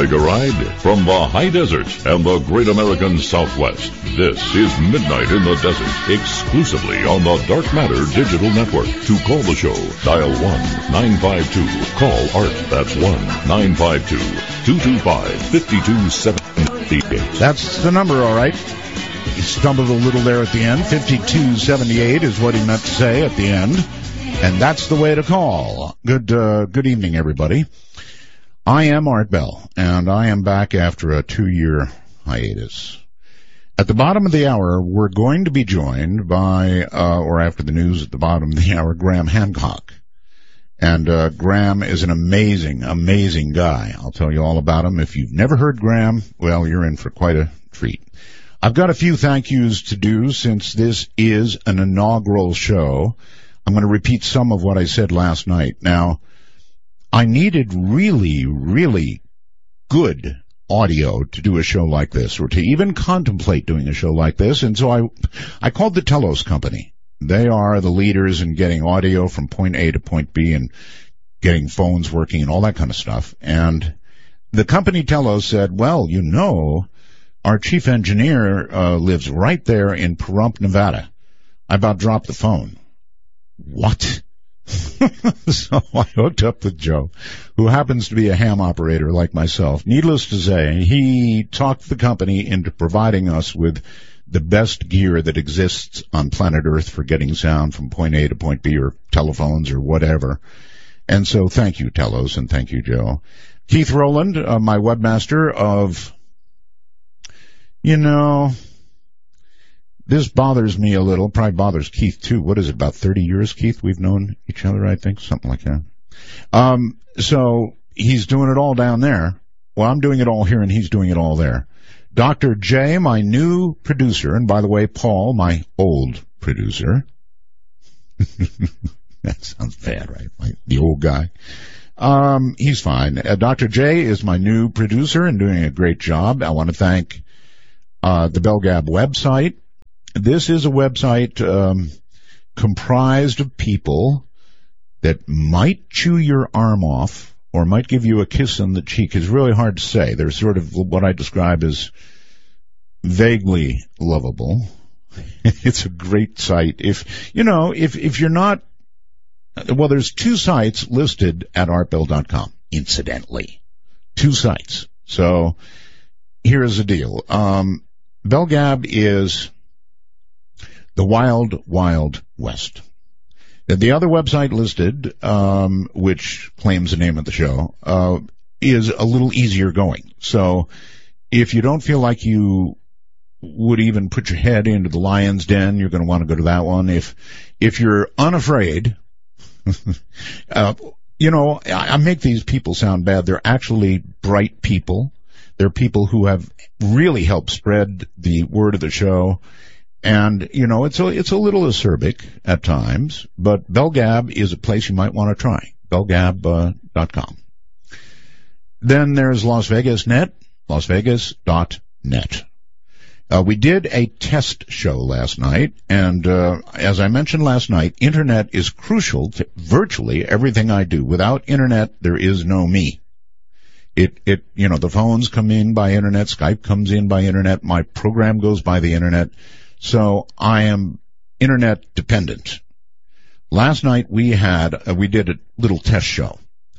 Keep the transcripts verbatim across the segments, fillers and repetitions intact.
Take a ride from the high desert and the great American Southwest. This is Midnight in the Desert, exclusively on the Dark Matter Digital Network. To call the show, dial one nine five two. Call Art. That's one nine five two, two two five, five two seven eight. That's the number, all right. He stumbled a little there at the end. fifty-two seventy-eight is what he meant to say at the end. And that's the way to call. Good, uh, good evening, everybody. I am Art Bell, and I am back after a two-year hiatus. At the bottom of the hour, we're going to be joined by, uh, or after the news at the bottom of the hour, Graham Hancock. And uh, Graham is an amazing, amazing guy. I'll tell you all about him. If you've never heard Graham, well, you're in for quite a treat. I've got a few thank yous to do since this is an inaugural show. I'm going to repeat some of what I said last night. Now, I needed really, really good audio to do a show like this, or to even contemplate doing a show like this, and so I, I called the Telos Company. They are the leaders in getting audio from point A to point B and getting phones working and all that kind of stuff. And the company Telos said, well, you know, our chief engineer uh, lives right there in Pahrump, Nevada. I about dropped the phone. What? So I hooked up with Joe, who happens to be a ham operator like myself. Needless to say, he talked the company into providing us with the best gear that exists on planet Earth for getting sound from point A to point B, or telephones or whatever. And so thank you, Telos, and thank you, Joe. Keith Rowland, uh, my webmaster of, you know, this bothers me a little, probably bothers Keith too. What is it, about thirty years, Keith? We've known each other, I think, something like that. Um, so he's doing it all down there. Well, I'm doing it all here and he's doing it all there. Doctor J, my new producer, and by the way, Paul, my old producer. That sounds bad, right? Like the old guy. Um, he's fine. Uh, Doctor J is my new producer and doing a great job. I want to thank uh, the BellGab website. This is a website um, comprised of people that might chew your arm off or might give you a kiss on the cheek. It's really hard to say. They're sort of what I describe as vaguely lovable. It's a great site. If, you know, if, if you're not, well, there's two sites listed at art bell dot com, incidentally. Two sites. So here's the deal. Um, BellGab is the Wild, Wild West. The other website listed, um, which claims the name of the show, uh, is a little easier going. So if you don't feel like you would even put your head into the lion's den, you're going to want to go to that one. If, if you're unafraid, uh, you know, I, I make these people sound bad. They're actually bright people. They're people who have really helped spread the word of the show. And, you know, it's a, it's a little acerbic at times, but BellGab is a place you might want to try. bell gab dot com. Uh, then there's Las Vegas Net, las vegas dot net. Uh, we did a test show last night, and uh, as I mentioned last night, Internet is crucial to virtually everything I do. Without Internet, there is no me. It, it, you know, the phones come in by Internet, Skype comes in by Internet, my program goes by the Internet. So I am Internet dependent. Last night we had, uh, we did a little test show.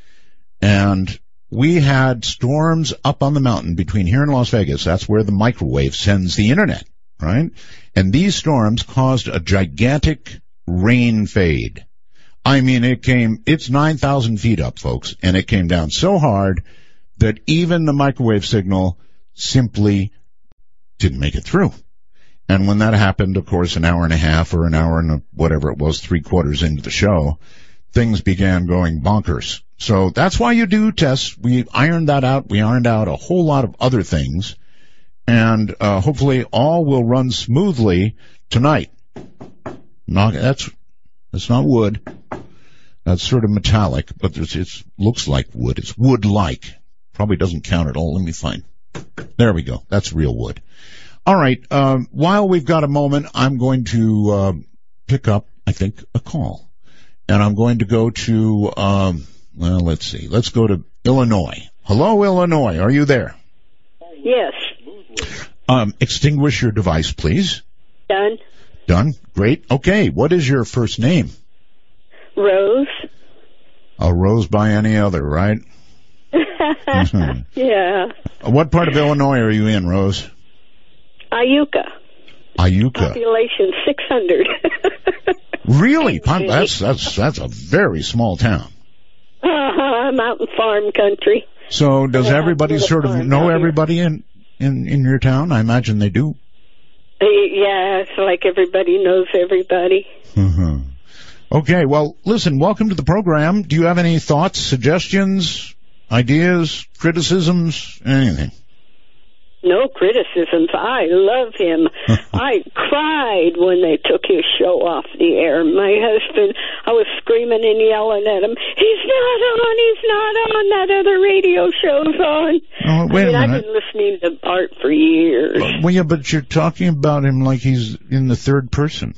And we had storms up on the mountain between here and Las Vegas. That's where the microwave sends the Internet, right? And these storms caused a gigantic rain fade. I mean, it came, it's nine thousand feet up, folks, and it came down so hard that even the microwave signal simply didn't make it through. And when that happened, of course, an hour and a half or an hour and a, whatever it was, three quarters into the show, things began going bonkers. So that's why you do tests. We ironed that out. We ironed out a whole lot of other things. And uh, hopefully all will run smoothly tonight. Not, that's, that's not wood. That's sort of metallic, but it looks like wood. It's wood-like. Probably doesn't count at all. Let me find. There we go. That's real wood. All right. Um, while we've got a moment, I'm going to uh, pick up, I think, a call. And I'm going to go to, um, well, let's see. Let's go to Illinois. Hello, Illinois. Are you there? Yes. Um, extinguish your device, please. Done. Done. Great. Okay. What is your first name? Rose. A rose by any other, right? Mm-hmm. Yeah. What part of Illinois are you in, Rose? Iuka. Iuka. Population six hundred. Really? That's that's that's a very small town. Uh-huh, mountain farm country. So does Yeah, everybody sort of know everybody in, in, in your town? I imagine they do. Uh, yeah, it's like everybody knows everybody. Mm-hmm. Okay, well, listen, welcome to the program. Do you have any thoughts, suggestions, ideas, criticisms, anything? No criticisms. I love him. I cried when they took his show off the air. My husband, I was screaming and yelling at him, he's not on, he's not on, that other radio show's on. Oh, wait I mean, a minute. I've been listening to Art for years. Well, yeah, but you're talking about him like he's in the third person.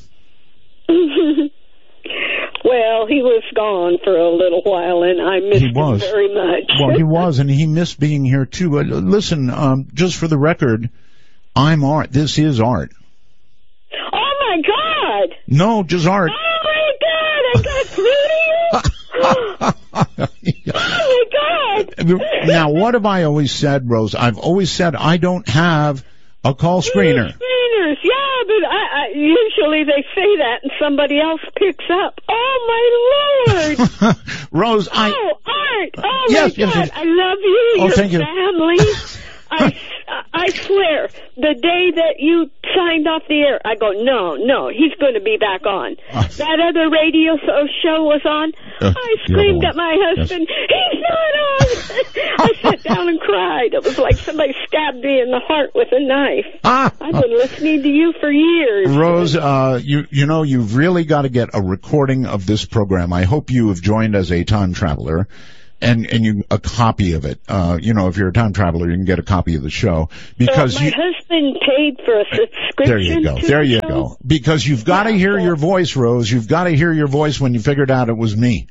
Well, he was gone for a little while, and I missed He was. him very much. Well, he was, and he missed being here, too. But listen, um, just for the record, I'm Art. This is Art. Oh, my God! No, just Art. Oh, my God! I got through to you? Oh, my God! Now, what have I always said, Rose? I've always said I don't have a call screener. Screeners, yeah, but I, I, usually they say that and somebody else picks up. Oh, my Lord! Rose, I... Oh, Art! Oh, yes, my yes, God! yes. I love you, Oh, your thank you. family. I, I swear, the day that you signed off the air, I go, no, no, he's going to be back on. Uh, that other radio so, show was on. Uh, I screamed the at my husband, he's not on! I sat down and cried. It was like somebody stabbed me in the heart with a knife. Ah, I've been listening to you for years. Rose, uh, you you know, you've really got to get a recording of this program. I hope you have joined as a time traveler. And and you a copy of it. Uh, you know, if you're a time traveler, you can get a copy of the show because so my you, husband paid for a subscription. There you go. To There the you show? go. Because you've got to Yeah, hear so- your voice, Rose. You've got to hear your voice when you figured out it was me.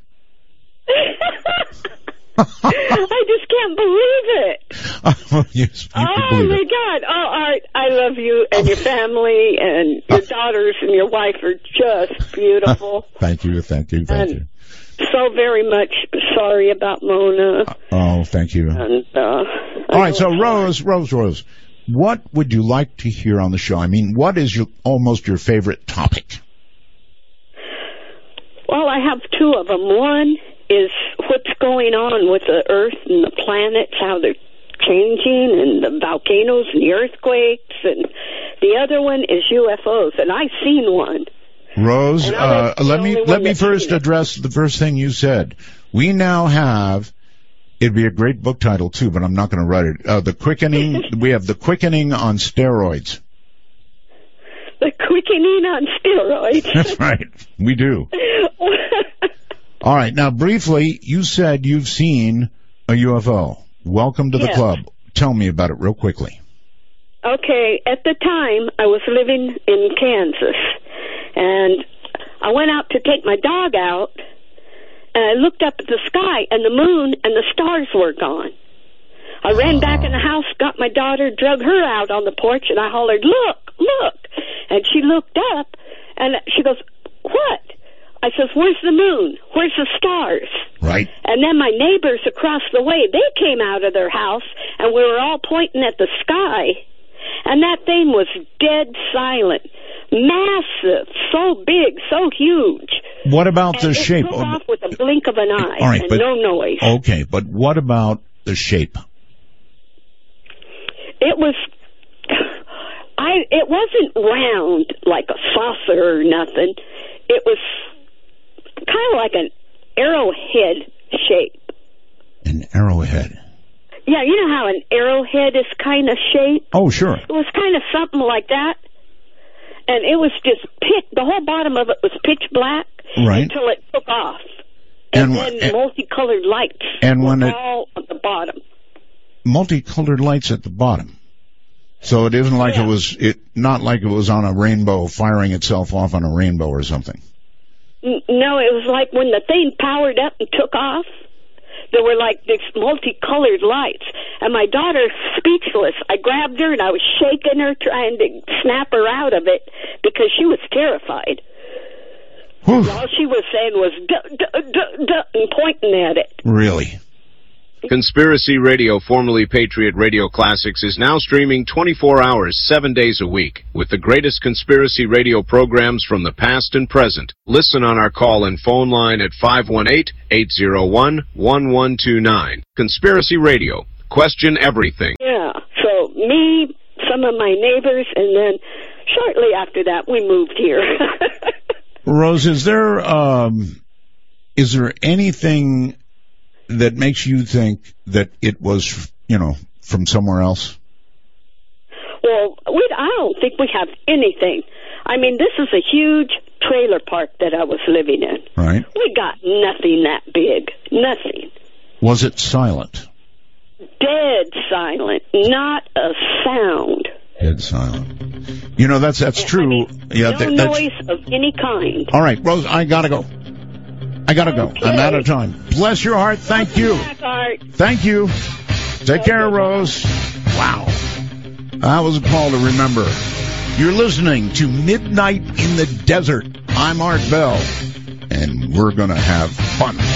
I just can't believe it. you, you Oh, can believe my it. God. Oh, Art, I love you and your family and your daughters and your wife are just beautiful. Thank you, thank you, thank And you. so very much sorry about Mona. Oh, thank you. And, uh, All right, so Rose, Rose, Rose, what would you like to hear on the show? I mean, what is your almost your favorite topic? Well, I have two of them. One is what's going on with the Earth and the planets, how they're changing, and the volcanoes and the earthquakes. And the other one is U F Os, and I've seen one. Rose, And uh, I'm the let me only let one me that's first seen it. address the first thing you said. We now have. It'd be a great book title too, but I'm not going to write it. Uh, the quickening. We have the quickening on steroids. The quickening on steroids. That's right. We do. All right. Now, briefly, you said you've seen a U F O. Welcome to the Yes. club. Tell me about it real quickly. Okay, at the time, I was living in Kansas, and I went out to take my dog out, and I looked up at the sky, and the moon and the stars were gone. I ran back in the house, got my daughter, drug her out on the porch, and I hollered, look, look. And she looked up, and she goes, what? I says, where's the moon? Where's the stars? Right. And then my neighbors across the way, they came out of their house, and we were all pointing at the sky. And that thing was dead silent. Massive. So big, so huge. What about And the it shape? took off with a blink of an eye. All right, and but- no noise. Okay, but what about the shape? It was... I. It wasn't round like a saucer or nothing. It was kind of like an arrowhead shape. An arrowhead. Yeah, you know how an arrowhead is kind of shaped? Oh, sure. It was kind of something like that. And it was just pitch, the whole bottom of it was pitch black Right. until it took off. And, And then and- multicolored lights and were when it- all at the bottom. Multicolored lights at the bottom. So it isn't like Yeah. it was, it not like it was on a rainbow, firing itself off on a rainbow or something. N- No, it was like when the thing powered up and took off, there were like these multicolored lights. And my daughter, speechless, I grabbed her and I was shaking her, trying to snap her out of it because she was terrified. Whew. All she was saying was, duh, duh, duh, duh, and pointing at it. Really? Conspiracy Radio, formerly Patriot Radio Classics, is now streaming twenty-four hours, seven days a week, with the greatest conspiracy radio programs from the past and present. Listen on our call and phone line at five one eight, eight zero one, one one two nine. Conspiracy Radio. Question everything. Yeah, so me, some of my neighbors, and then shortly after that, we moved here. Rose, is there, um, is there anything that makes you think that it was, you know, from somewhere else? Well, we, I don't think we have anything. I mean, this is a huge trailer park that I was living in. Right. We got nothing that big. Nothing. Was it silent? Dead silent. Not a sound. Dead silent. You know, that's that's true. I mean, yeah, no that, that's... noise of any kind. All right, Rose, I gotta go. I gotta go. Okay. I'm out of time. Bless your heart. Thank you. Thank you. Take care, Rose. Wow. That was a call to remember. You're listening to Midnight in the Desert. I'm Art Bell, and we're going to have fun.